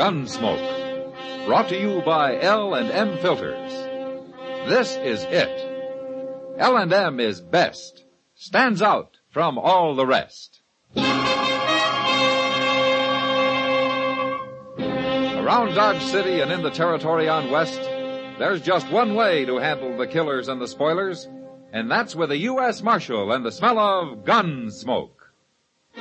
Gunsmoke. Brought to you by L&M Filters. This is it. L&M is best. Stands out from all the rest. Around Dodge City and in the territory on West, there's just one way to handle the killers and the spoilers, and that's with a U.S. Marshal and the smell of gun smoke.